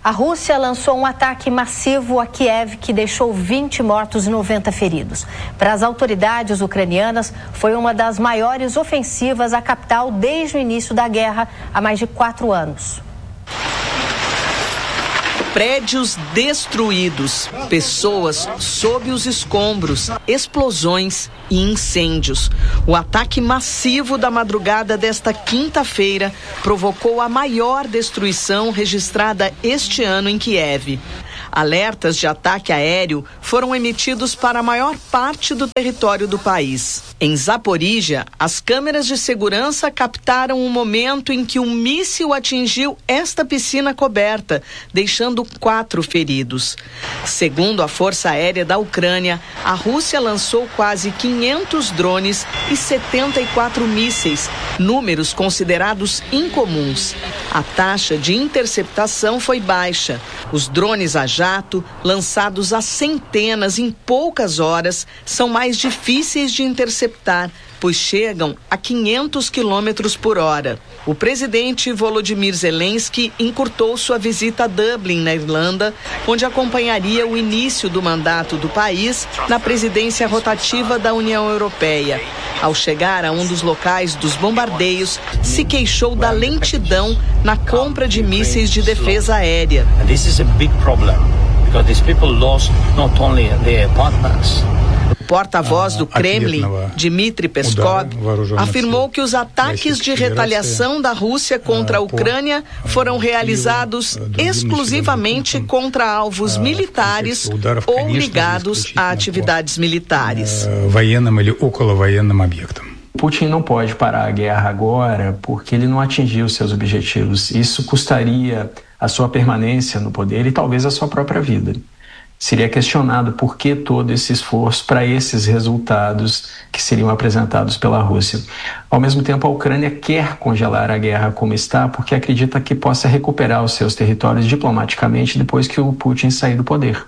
A Rússia lançou um ataque massivo a Kiev que deixou 20 mortos e 90 feridos. Para as autoridades ucranianas, foi uma das maiores ofensivas à capital desde o início da guerra, há mais de 4 anos. Prédios destruídos, pessoas sob os escombros, explosões e incêndios. O ataque massivo da madrugada desta quinta-feira provocou a maior destruição registrada este ano em Kiev. Alertas de ataque aéreo foram emitidos para a maior parte do território do país. Em Zaporíjia, as câmeras de segurança captaram o momento em que um míssil atingiu esta piscina coberta, deixando 4 feridos. Segundo a Força Aérea da Ucrânia, a Rússia lançou quase 500 drones e 74 mísseis, números considerados incomuns. A taxa de interceptação foi baixa. Os drones a jato, lançados a centenas em poucas horas, são mais difíceis de interceptar, pois chegam a 500 km por hora. O presidente Volodymyr Zelensky encurtou sua visita a Dublin, na Irlanda, onde acompanharia o início do mandato do país na presidência rotativa da União Europeia. Ao chegar a um dos locais dos bombardeios, se queixou da lentidão na compra de mísseis de defesa aérea. This is a big problem because these people lost not only their partners. O porta-voz do Kremlin, Dmitry Peskov, afirmou que os ataques de retaliação da Rússia contra a Ucrânia foram realizados exclusivamente contra alvos militares ou ligados a atividades militares. Putin não pode parar a guerra agora porque ele não atingiu seus objetivos. Isso custaria a sua permanência no poder e talvez a sua própria vida. Seria questionado por que todo esse esforço para esses resultados que seriam apresentados pela Rússia. Ao mesmo tempo, a Ucrânia quer congelar a guerra como está porque acredita que possa recuperar os seus territórios diplomaticamente depois que o Putin sair do poder.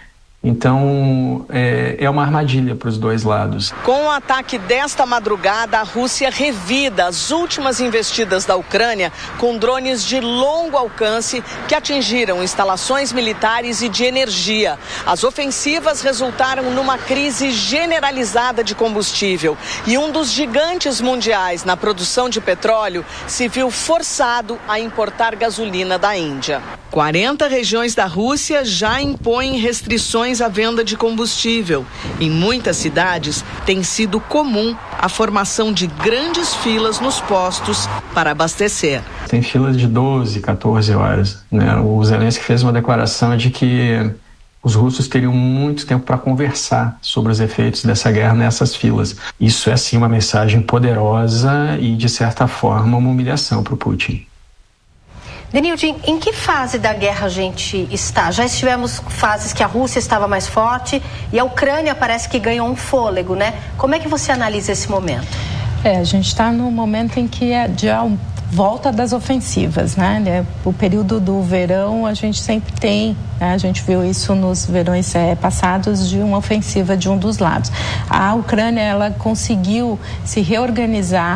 Então, é uma armadilha para os dois lados. Com o ataque desta madrugada, a Rússia revida as últimas investidas da Ucrânia com drones de longo alcance que atingiram instalações militares e de energia. As ofensivas resultaram numa crise generalizada de combustível e um dos gigantes mundiais na produção de petróleo se viu forçado a importar gasolina da Índia. 40 regiões da Rússia já impõem restrições à venda de combustível. Em muitas cidades, tem sido comum a formação de grandes filas nos postos para abastecer. Tem filas de 12, 14 horas, né? O Zelensky fez uma declaração de que os russos teriam muito tempo para conversar sobre os efeitos dessa guerra nessas filas. Isso é, sim, uma mensagem poderosa e, de certa forma, uma humilhação para o Putin. Denildin, em que fase da guerra a gente está? Já estivemos fases que a Rússia estava mais forte e a Ucrânia parece que ganhou um fôlego, né? Como é que você analisa esse momento? A gente está no momento em que é já volta das ofensivas, né? O período do verão a gente sempre tem, né? A gente viu isso nos verões passados, de uma ofensiva de um dos lados. A Ucrânia, ela conseguiu se reorganizar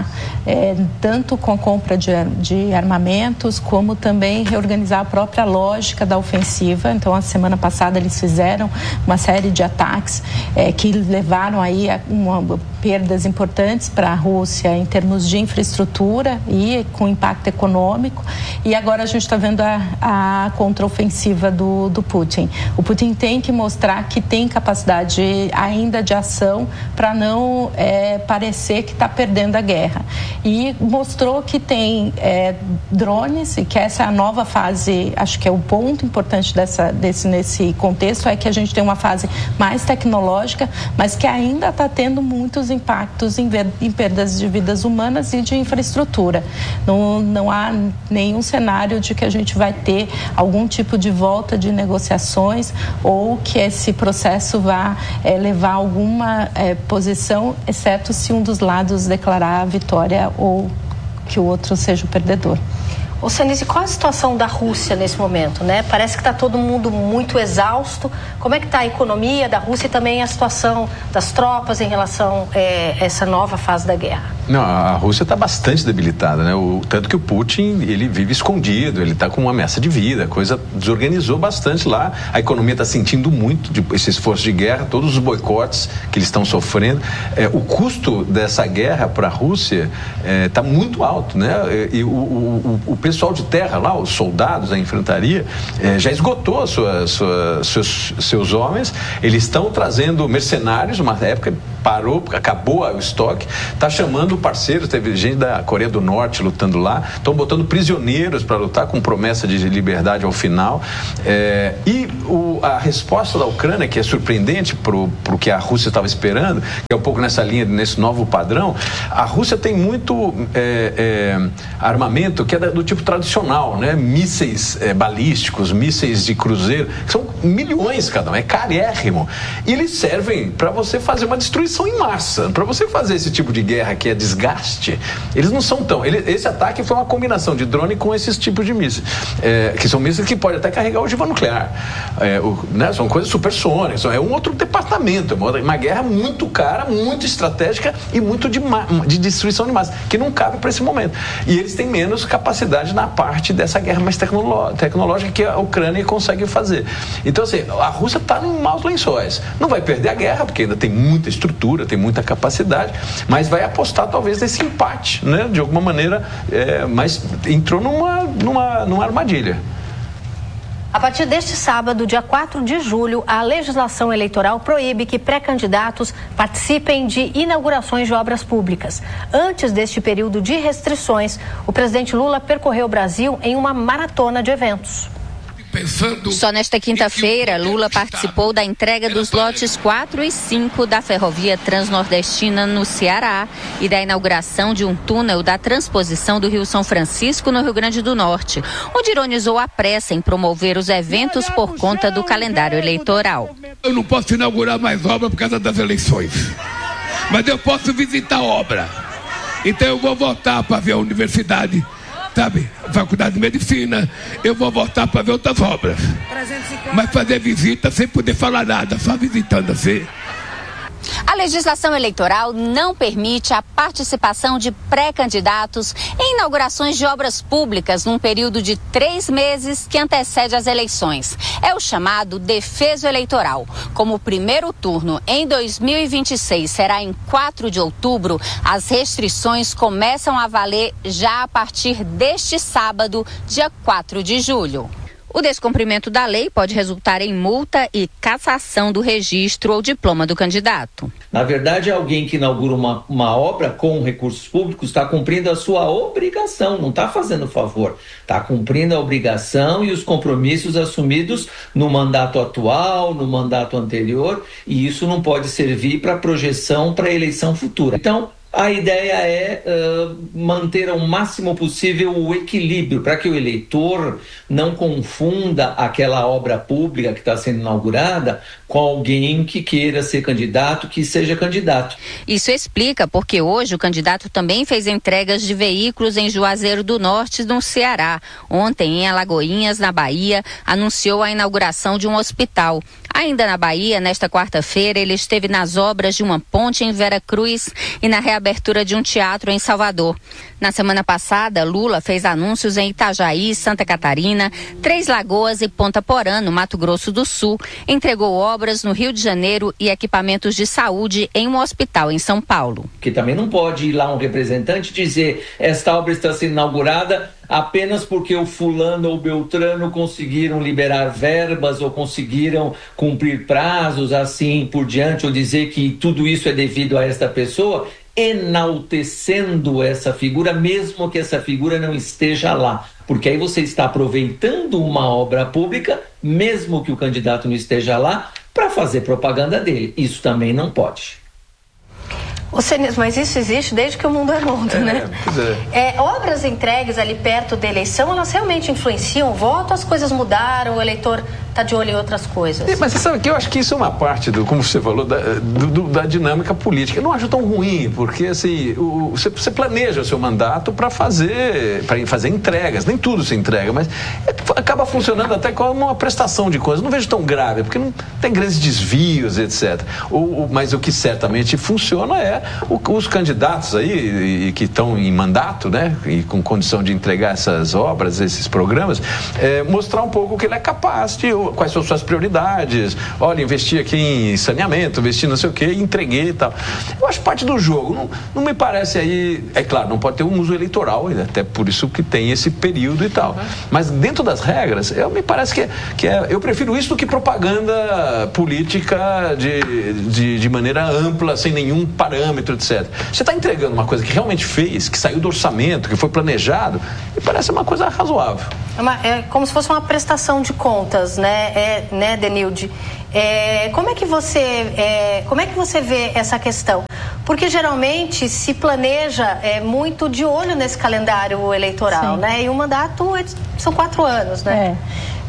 tanto com a compra de armamentos, como também reorganizar a própria lógica da ofensiva. Então, a semana passada eles fizeram uma série de ataques que levaram aí a perdas importantes para a Rússia em termos de infraestrutura e com impacto econômico, e agora a gente está vendo a contraofensiva do Putin. O Putin tem que mostrar que tem capacidade ainda de ação para não parecer que está perdendo a guerra. E mostrou que tem drones, e que essa é a nova fase, acho que é o ponto importante nesse contexto, é que a gente tem uma fase mais tecnológica, mas que ainda está tendo muitos impactos em perdas de vidas humanas e de infraestrutura. Não há nenhum cenário de que a gente vai ter algum tipo de volta de negociações ou que esse processo vá levar alguma posição, exceto se um dos lados declarar a vitória ou que o outro seja o perdedor. Ô Sanise, qual a situação da Rússia nesse momento, né? Parece que está todo mundo muito exausto. Como é que está a economia da Rússia e também a situação das tropas em relação a essa nova fase da guerra? Não, a Rússia está bastante debilitada, né? Tanto que o Putin, ele vive escondido, ele está com uma ameaça de vida, a coisa desorganizou bastante lá, a economia está sentindo muito esse esforço de guerra, todos os boicotes que eles estão sofrendo. O custo dessa guerra para a Rússia está muito alto, né? E o pessoal de terra lá, os soldados da infrantaria, já esgotou seus homens, eles estão trazendo mercenários, uma época parou, acabou o estoque, está chamando parceiros, teve gente da Coreia do Norte lutando lá, estão botando prisioneiros para lutar com promessa de liberdade ao final. A resposta da Ucrânia, que é surpreendente para o que a Rússia estava esperando, que é um pouco nessa linha, nesse novo padrão, a Rússia tem muito armamento que é do tipo tradicional, né? Mísseis balísticos, mísseis de cruzeiro, que são milhões cada um, é carérrimo. E eles servem para você fazer uma destruição em massa. Para você fazer esse tipo de guerra que é desgaste, eles não são tão... Esse ataque foi uma combinação de drone com esses tipos de mísseis, que são mísseis que podem até carregar ogiva nuclear. Né? São coisas supersônicas, é um outro departamento, uma guerra muito cara, muito estratégica e muito de destruição de massa, que não cabe para esse momento. E eles têm menos capacidade na parte dessa guerra mais tecnológica que a Ucrânia consegue fazer. Então, assim, a Rússia está em maus lençóis. Não vai perder a guerra, porque ainda tem muita estrutura, tem muita capacidade, mas vai apostar talvez nesse empate, né? De alguma maneira, mas entrou numa armadilha. A partir deste sábado, dia 4 de julho, a legislação eleitoral proíbe que pré-candidatos participem de inaugurações de obras públicas. Antes deste período de restrições, o presidente Lula percorreu o Brasil em uma maratona de eventos. Só nesta quinta-feira, Lula participou da entrega dos lotes 4 e 5 da ferrovia transnordestina no Ceará e da inauguração de um túnel da transposição do Rio São Francisco no Rio Grande do Norte, onde ironizou a pressa em promover os eventos por conta do calendário eleitoral. Eu não posso inaugurar mais obra por causa das eleições, mas eu posso visitar a obra. Então eu vou voltar para ver a universidade, sabe, faculdade de medicina, eu vou voltar para ver outras obras. Mas fazer visita sem poder falar nada, só visitando assim. A legislação eleitoral não permite a participação de pré-candidatos em inaugurações de obras públicas num período de 3 meses que antecede as eleições. É o chamado defeso eleitoral. Como o primeiro turno em 2026 será em 4 de outubro, as restrições começam a valer já a partir deste sábado, dia 4 de julho. O descumprimento da lei pode resultar em multa e cassação do registro ou diploma do candidato. Na verdade, alguém que inaugura uma obra com recursos públicos está cumprindo a sua obrigação, não está fazendo favor. Está cumprindo a obrigação e os compromissos assumidos no mandato atual, no mandato anterior, e isso não pode servir para projeção para a eleição futura. Então, a ideia é manter ao máximo possível o equilíbrio para que o eleitor não confunda aquela obra pública que está sendo inaugurada com alguém que queira ser candidato, que seja candidato. Isso explica porque hoje o candidato também fez entregas de veículos em Juazeiro do Norte, no Ceará. Ontem, em Alagoinhas, na Bahia, anunciou a inauguração de um hospital. Ainda na Bahia, nesta quarta-feira, ele esteve nas obras de uma ponte em Vera Cruz e na reabertura de um teatro em Salvador. Na semana passada, Lula fez anúncios em Itajaí, Santa Catarina, Três Lagoas e Ponta Porã, no Mato Grosso do Sul. Entregou obras no Rio de Janeiro e equipamentos de saúde em um hospital em São Paulo. Que também não pode ir lá um representante dizer esta obra está sendo inaugurada apenas porque o fulano ou beltrano conseguiram liberar verbas ou conseguiram cumprir prazos, assim por diante, ou dizer que tudo isso é devido a esta pessoa, enaltecendo essa figura, mesmo que essa figura não esteja lá. Porque aí você está aproveitando uma obra pública, mesmo que o candidato não esteja lá, para fazer propaganda dele. Isso também não pode. Ô, Senis, mas isso existe desde que o mundo é mundo, né? Obras entregues ali perto da eleição, elas realmente influenciam o voto? As coisas mudaram, o eleitor está de olho em outras coisas? Mas você sabe que eu acho que isso é uma parte, como você falou, da dinâmica política. Eu não acho tão ruim, porque assim, você planeja o seu mandato para fazer entregas. Nem tudo se entrega, mas acaba funcionando até como uma prestação de coisas. Não vejo tão grave, porque não tem grandes desvios, etc. Mas o que certamente funciona é é os candidatos aí que estão em mandato, né, e com condição de entregar essas obras, esses programas, mostrar um pouco o que ele é capaz de, quais são suas prioridades. Olha, investir aqui em saneamento, investir não sei o que, entreguei e tal. Eu acho parte do jogo. Não me parece aí, é claro, não pode ter um uso eleitoral, até por isso que tem esse período e tal. Mas dentro das regras, me parece eu prefiro isso do que propaganda política de maneira ampla, sem nenhum parâmetro, etc. Você está entregando uma coisa que realmente fez, que saiu do orçamento, que foi planejado, me parece uma coisa razoável. É como se fosse uma prestação de contas, né, Denilde? Como é que você vê essa questão? Porque geralmente se planeja muito de olho nesse calendário eleitoral, né? E o mandato são 4 anos, né?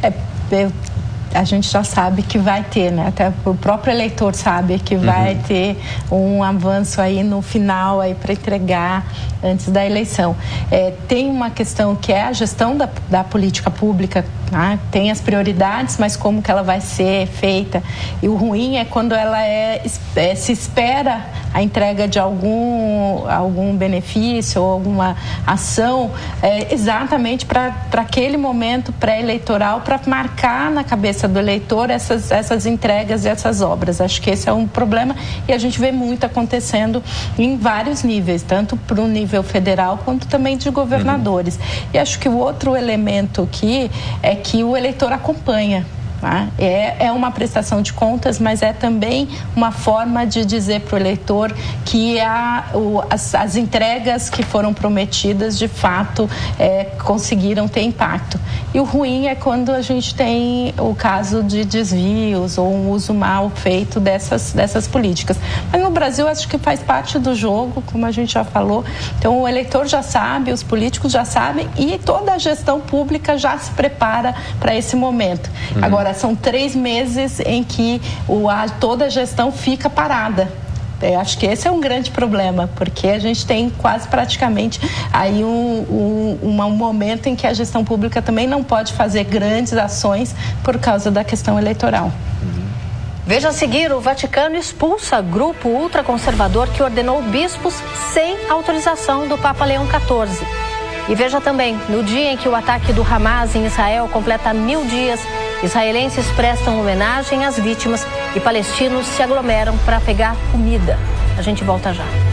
A gente já sabe que vai ter, né? Até o próprio eleitor sabe que vai ter um avanço aí no final aí para entregar antes da eleição. Tem uma questão que é a gestão da política pública, né? Tem as prioridades, mas como que ela vai ser feita? E o ruim é quando ela se espera a entrega de algum benefício ou alguma ação exatamente para aquele momento pré-eleitoral, para marcar na cabeça do eleitor essas entregas e essas obras. Acho que esse é um problema e a gente vê muito acontecendo em vários níveis, tanto para o nível federal quanto também de governadores. E acho que o outro elemento aqui é que o eleitor acompanha. É uma prestação de contas, mas é também uma forma de dizer para o eleitor que as entregas que foram prometidas de fato conseguiram ter impacto. E o ruim é quando a gente tem o caso de desvios ou um uso mal feito dessas políticas. Mas no Brasil acho que faz parte do jogo, como a gente já falou. Então o eleitor já sabe, os políticos já sabem e toda a gestão pública já se prepara para esse momento. Agora, são 3 meses em que toda a gestão fica parada. Acho que esse é um grande problema, porque a gente tem quase praticamente aí um momento em que a gestão pública também não pode fazer grandes ações por causa da questão eleitoral. Veja a seguir, o Vaticano expulsa grupo ultraconservador que ordenou bispos sem autorização do Papa Leão XIV. E veja também, no dia em que o ataque do Hamas em Israel completa 1000 dias, israelenses prestam homenagem às vítimas e palestinos se aglomeram para pegar comida. A gente volta já.